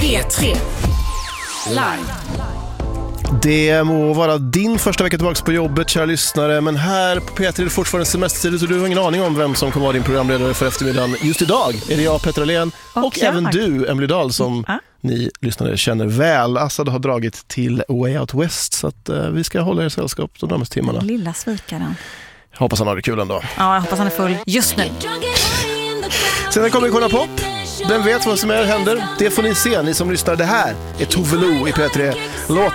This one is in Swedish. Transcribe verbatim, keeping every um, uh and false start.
P tre Live. Det må vara din första vecka tillbaka på jobbet, kära lyssnare, men här på P tre är det fortfarande semestertid, så du har ingen aning om vem som kommer vara din programledare för eftermiddagen. Just idag är det jag, Petter Alén, och, och även du, Emily Dahl, som mm. ni lyssnare känner väl. Assad har dragit till Way Out West, så att uh, vi ska hålla er sällskap de närmaste timmarna. Lilla svikaren. Jag hoppas han har det kul ändå. Ja, jag hoppas han är full just nu. Sen kommer Icona Pop. Den vet vad som är händer. Det får ni se, ni som lyssnar. Det här är Tove Lo i P tre. Låten